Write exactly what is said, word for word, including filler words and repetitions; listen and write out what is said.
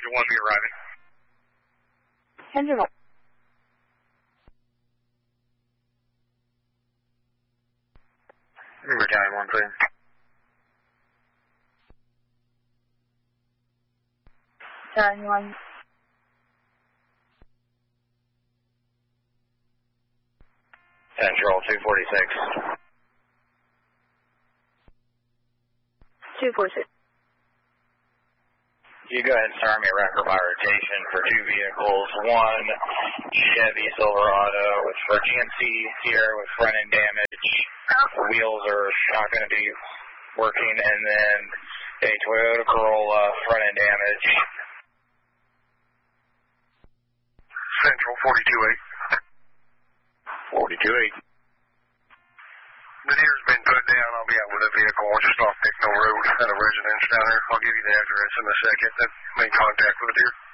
engine one be arriving. Engine one. Battalion one, please. Battalion one. Central two forty-six. two forty-six. You go ahead and start me a record by rotation for two vehicles. One Chevy Silverado with for G M C Sierra with front end damage. The wheels are not going to be working, and then a Toyota Corolla front end damage. Central forty-two eight. forty-two eight. The deer's been put down. I'll be out with a vehicle just off Bicknell Road at a residence down there. I'll give you the address in a second. That made contact with the deer.